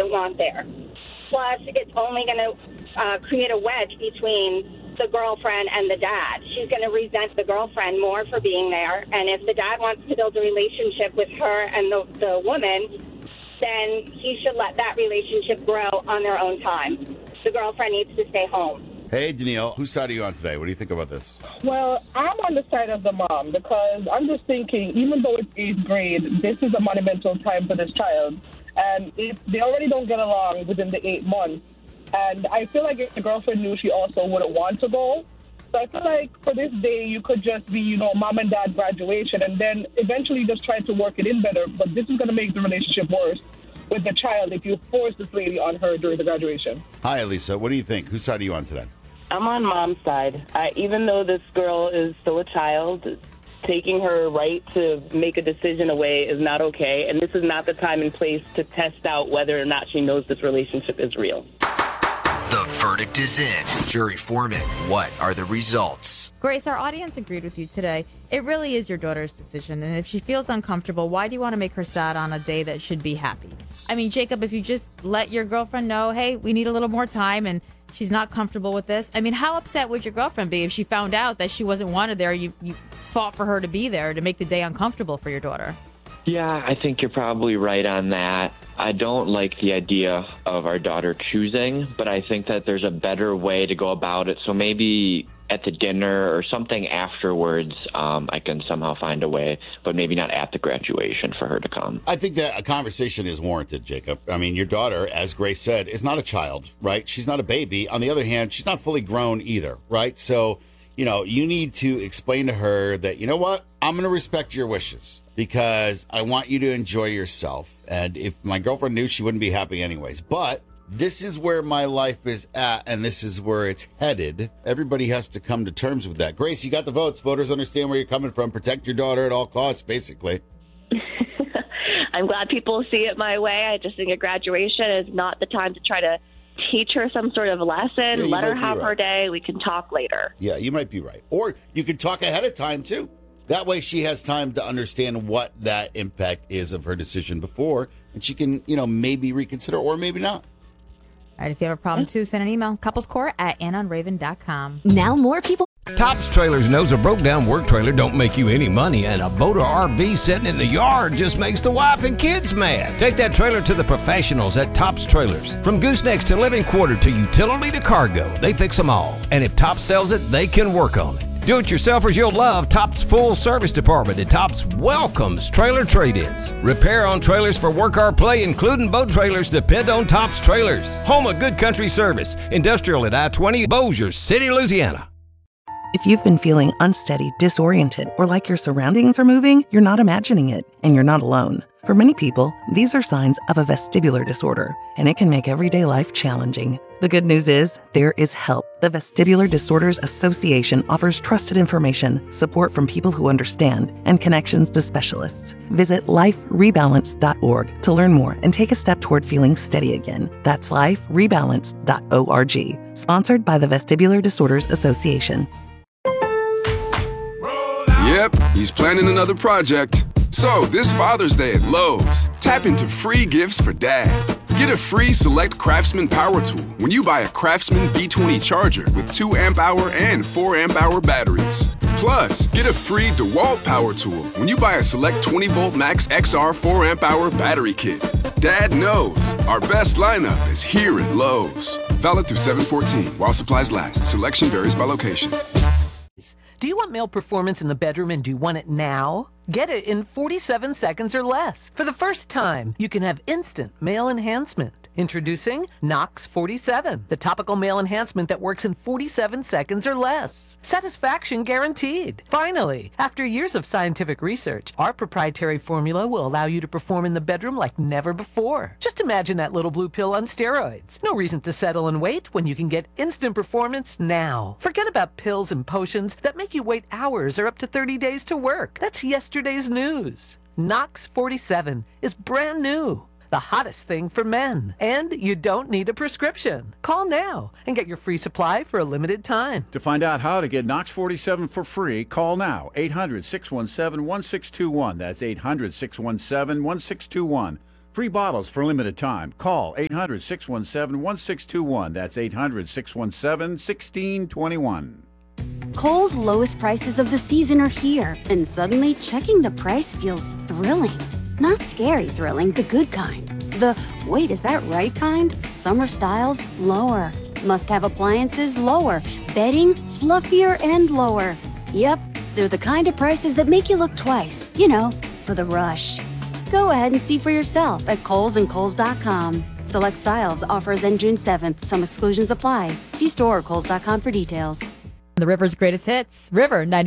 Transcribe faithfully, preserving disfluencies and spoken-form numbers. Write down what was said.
doesn't want there. Plus, it's only going to uh, create a wedge between the girlfriend and the dad. She's going to resent the girlfriend more for being there. And if the dad wants to build a relationship with her and the, the woman, then he should let that relationship grow on their own time. The girlfriend needs to stay home. Hey, Danielle, whose side are you on today? What do you think about this? Well, I'm on the side of the mom because I'm just thinking, even though it's eighth grade, this is a monumental time for this child. And if they already don't get along within the eight months, and I feel like if the girlfriend knew, she also wouldn't want to go. So I feel like for this day, you could just be, you know, mom and dad graduation, and then eventually just try to work it in better. But this is going to make the relationship worse with the child if you force this lady on her during the graduation. Hi, Elisa. What do you think? Whose side are you on today? I'm on mom's side. I, even though this girl is still a child, taking her right to make a decision away is not okay. And this is not the time and place to test out whether or not she knows this relationship is real. The verdict is in. Jury foreman, what are the results? Grace, our audience agreed with you today. It really is your daughter's decision. And if she feels uncomfortable, why do you want to make her sad on a day that should be happy? I mean, Jacob, if you just let your girlfriend know, hey, we need a little more time and she's not comfortable with this. I mean, how upset would your girlfriend be if she found out that she wasn't wanted there? You, you fought for her to be there to make the day uncomfortable for your daughter. Yeah, I think you're probably right on that. I don't like the idea of our daughter choosing, but I think that there's a better way to go about it. So maybe at the dinner or something afterwards, um, I can somehow find a way, but maybe not at the graduation for her to come. I think that a conversation is warranted, Jacob. I mean, your daughter, as Grace said, is not a child, right? She's not a baby. On the other hand, she's not fully grown either, right? So, you know, you need to explain to her that, you know what, I'm going to respect your wishes because I want you to enjoy yourself. And if my girlfriend knew, she wouldn't be happy anyways. But this is where my life is at, and this is where it's headed. Everybody has to come to terms with that. Grace, you got the votes. Voters understand where you're coming from. Protect your daughter at all costs, basically. I'm glad people see it my way. I just think a graduation is not the time to try to teach her some sort of lesson. Yeah, Let her have right. her day. We can talk later. Yeah, you might be right. Or you can talk ahead of time, too. That way she has time to understand what that impact is of her decision before, and she can, you know, maybe reconsider or maybe not. All right, if you have a problem, too, send an email. Couplescourt at ann raven dot com. Now more people... Tops Trailers knows a broke-down work trailer don't make you any money, and a boat or R V sitting in the yard just makes the wife and kids mad. Take that trailer to the professionals at Tops Trailers. From goosenecks to living quarter to utility to cargo, they fix them all. And if Tops sells it, they can work on it. Do-it-yourselfers you'll love Tops Full Service Department, and Tops welcomes trailer trade-ins. Repair on trailers for work or play, including boat trailers, depend on Tops Trailers. Home of Good Country Service. Industrial at I twenty, Bossier City, Louisiana. If you've been feeling unsteady, disoriented, or like your surroundings are moving, you're not imagining it, and you're not alone. For many people, these are signs of a vestibular disorder, and it can make everyday life challenging. The good news is, there is help. The Vestibular Disorders Association offers trusted information, support from people who understand, and connections to specialists. Visit life rebalance dot org to learn more and take a step toward feeling steady again. That's life rebalance dot org. Sponsored by the Vestibular Disorders Association. Yep, he's planning another project. So, this Father's Day at Lowe's, tap into free gifts for Dad. Get a free Select Craftsman Power Tool when you buy a Craftsman V twenty charger with two amp hour and four amp hour batteries. Plus, get a free DeWalt Power Tool when you buy a Select twenty volt Max X R four amp hour battery kit. Dad knows our best lineup is here at Lowe's. Valid through seven fourteen while supplies last. Selection varies by location. Do you want male performance in the bedroom and do you want it now? Get it in forty-seven seconds or less. For the first time, you can have instant male enhancement. Introducing Nox forty-seven, the topical male enhancement that works in forty-seven seconds or less. Satisfaction guaranteed. Finally, after years of scientific research, our proprietary formula will allow you to perform in the bedroom like never before. Just imagine that little blue pill on steroids. No reason to settle and wait when you can get instant performance now. Forget about pills and potions that make you wait hours or up to thirty days to work. That's yesterday's news. Nox forty-seven is brand new. The hottest thing for men. And you don't need a prescription. Call now and get your free supply for a limited time. To find out how to get Nox forty-seven for free, call now. eight hundred, six one seven, one six two one. That's eight hundred, six one seven, one six two one. Free bottles for a limited time. Call eight hundred, six one seven, one six two one. That's eight hundred, six one seven, one six two one. Kohl's lowest prices of the season are here, and suddenly checking the price feels thrilling. Not scary thrilling, the good kind. The, wait, is that right kind? Summer styles, lower. Must-have appliances, lower. Bedding, fluffier and lower. Yep, they're the kind of prices that make you look twice. You know, for the rush. Go ahead and see for yourself at Kohl's and Kohl's dot com. Select styles, offers end June seventh. Some exclusions apply. See store or Kohl's dot com for details. The River's greatest hits. River ninety.